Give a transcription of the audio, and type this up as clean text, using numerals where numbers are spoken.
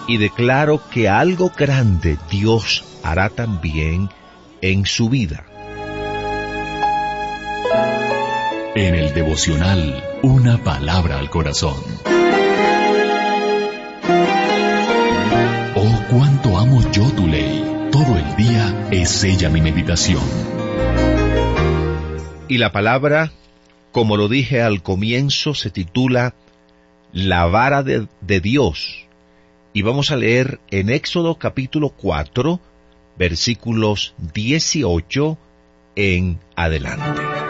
y declaro que algo grande Dios hará también en su vida. En el devocional, una palabra al corazón. Oh, cuánto amo yo tu ley. Todo el día es ella mi meditación. Y la palabra, como lo dije al comienzo, se titula La vara de Dios. Y vamos a leer en Éxodo capítulo 4, versículos 18 en adelante.